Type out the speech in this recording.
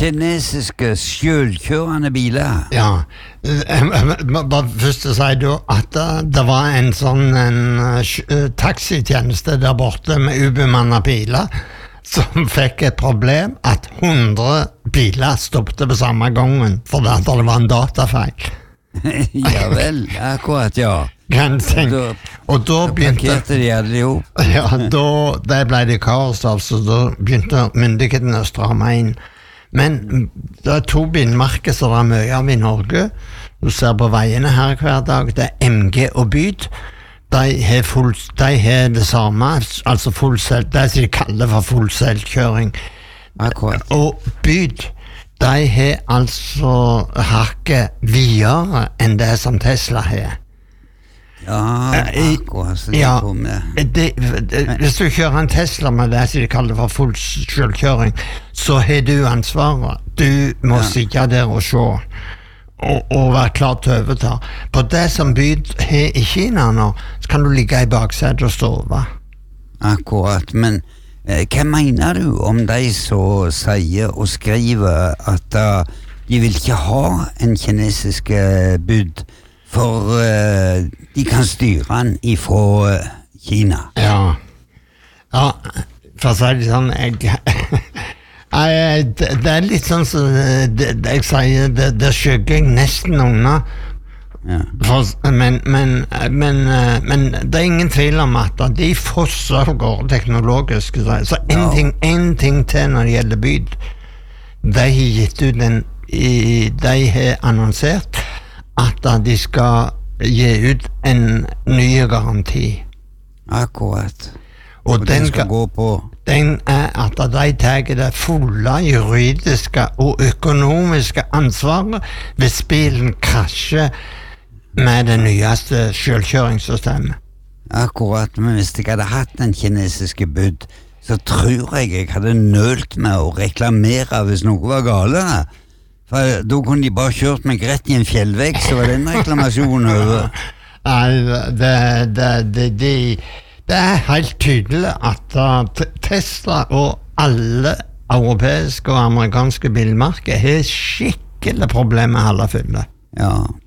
kinesiske selvkjørende biler. Ja, bare først å si da at det var en taxitjeneste der borte med ubemannede biler som fikk et problem at 100 biler stoppte på samme gangen fordi at det var en datafeil. Ja vel, akkurat, ja. Og da parkerte de alle jo. Ja, da ble det kaos, altså. Da begynte myndighetene å stramme inn. Men det er 2 bilmerker som det er mye av i Norge. Du ser på veiene her hver dag. Det er MG og Byd. De har det samme, altså det som de kaller for full selvkjøring. Akkurat. Og Byd, de har altså hakket videre enn det som Tesla har. Ja, akkurat, så ja, hvis du kjører en Tesla med det som de kaller for full selvkjøring, så har du ansvaret. Du må sitte der og se og være klar til å overta. På det som Byd har i Kina nå, så kan du ligge i baksetet og sove. Akkurat, men hva mener du om de som sier og skriver at de vil ikke ha en kinesisk Byd, for de kan styre den ifra Kina. Ja, for å si det sånn, det er litt sånn som jeg sier, det skygger jeg nesten unna. Ja. Men det er ingen tvil om at de fosser går teknologisk. Så en ting til når det gjelder Byd. De har gitt ut de har annonsert at de skal gi ut en ny garanti. Akkurat. Og den skal gå på? Den at de tar det fulle juridiske og økonomiske ansvaret hvis bilen krasjer med det nyeste selvkjøringssystemet. Akkurat, men hvis jeg hadde hatt den kinesiske Byd, så tror jeg hadde nølt med å reklamere hvis noe var gale. For da kunne de bare kjørt meg rett i en fjellvegg, så var den reklamasjonen over. Det er helt tydelig at Tesla og alle europeiske og amerikanske bilmerker har skikkelig problemer med halvfylle. Ja,